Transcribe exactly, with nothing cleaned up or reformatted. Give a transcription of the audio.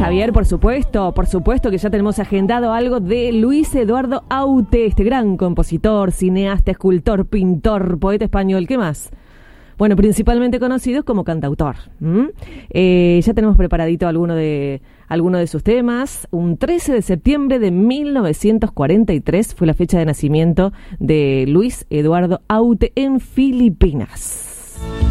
Javier, por supuesto, por supuesto que ya tenemos agendado algo de Luis Eduardo Aute, este gran compositor, cineasta, escultor, pintor, poeta español. ¿Qué más? Bueno, principalmente conocido como cantautor. ¿Mm? Eh, ya tenemos preparadito alguno de, alguno de sus temas. Un trece de septiembre de mil novecientos cuarenta y tres fue la fecha de nacimiento de Luis Eduardo Aute en Filipinas.